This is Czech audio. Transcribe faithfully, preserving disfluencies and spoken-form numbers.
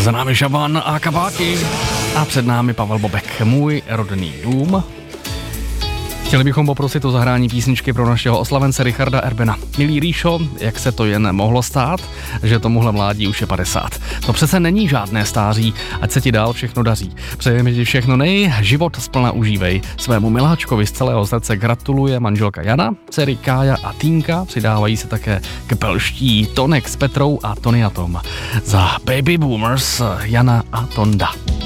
Za námi Šaban a Kabáky a před námi Pavel Bobek, Můj rodný dům. Chtěli bychom poprosit o zahrání písničky pro našeho oslavence Richarda Erbena. Milý Ríšo, jak se to jen mohlo stát, že tomuhle mládí už je padesát. To přece není žádné stáří, ať se ti dál všechno daří. Přejeme ti všechno nej, život splna užívej. Svému miláčkovi z celého srdce gratuluje manželka Jana, dcery Kája a Týnka, přidávají se také kpelští Tonek s Petrou a Tony a Tom. Za Baby Boomers Jana a Tonda.